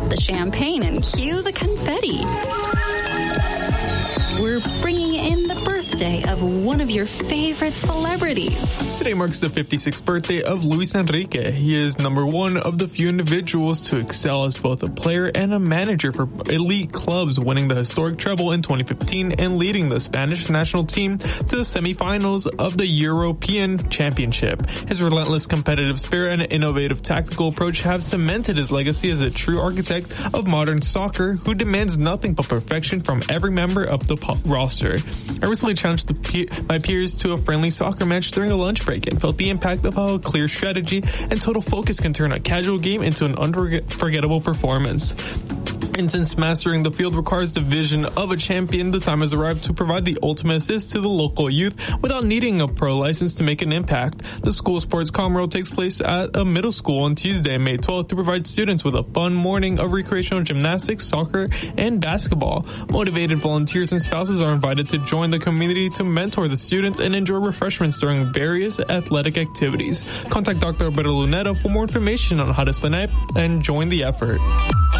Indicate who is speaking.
Speaker 1: Pop the champagne and cue the confetti. We're bringing in the birthday of one of your favorite celebrities.
Speaker 2: Today marks the 56th birthday of Luis Enrique. He is number one of the few individuals to excel as both a player and a manager for elite clubs, winning the historic treble in 2015 and leading the Spanish national team to the semifinals of the European Championship. His relentless competitive spirit and innovative tactical approach have cemented his legacy as a true architect of modern soccer who demands nothing but perfection from every member of the roster. I recently challenged my peers to a friendly soccer match during a lunch break and felt the impact of how a clear strategy and total focus can turn a casual game into an unforgettable performance. And since mastering the field requires the vision of a champion, the time has arrived to provide the ultimate assist to the local youth without needing a pro license to make an impact. The school sports comro takes place at a middle school on Tuesday, May 12th, to provide students with a fun morning of recreational gymnastics, soccer, and basketball. Motivated volunteers and spouses are invited to join the community to mentor the students and enjoy refreshments during various athletic activities. Contact Dr. Alberto Luneta for more information on how to sign up and join the effort.